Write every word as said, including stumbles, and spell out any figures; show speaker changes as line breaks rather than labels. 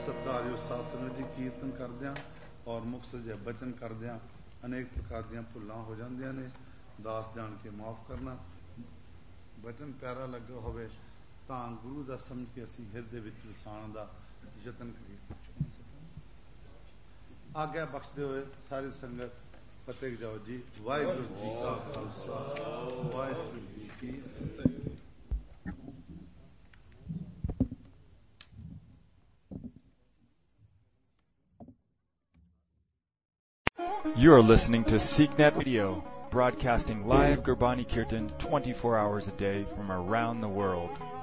ਸਤਿਕਾਰਯੋਗ ਸਾਧ ਸੰਗਤ ਜੀ, ਕੀਰਤਨ ਕਰਦਿਆਂ ਔਰ ਮੁਖ ਸਜੇ ਬਚਨ ਕਰਦਿਆਂ ਅਨੇਕ ਪ੍ਰਕਾਰ ਦੀਆਂ ਭੁੱਲਾਂ ਹੋ ਜਾਂਦੀਆਂ ਨੇ। ਦਾਸ ਜਾਣ ਕੇ ਮਾਫ ਕਰਨਾ। ਬਚਨ ਪਿਆਰਾ ਲੱਗਾ ਹੋਵੇ ਤਾਂ ਗੁਰੂ ਦਾ ਸਮਝ ਕੇ ਅਸੀਂ ਹਿਰਦੇ ਵਿੱਚ ਵਸਾਉਣ ਦਾ ਯਤਨ ਕਰੀਏ। ਆਗਿਆ ਬਖਸ਼ਦੇ ਹੋਏ ਸਾਰੀ ਸੰਗਤ ਫਤਿਹ ਜਾਓ ਜੀ। ਵਾਹਿਗੁਰੂ ਜੀ ਕਾ ਖਾਲਸਾ, ਵਾਹਿਗੁਰੂ ਜੀ ਕੀ ਫਤਿਹ।
You are listening to SeekNet Radio, broadcasting live Gurbani Kirtan twenty-four hours a day from around the world.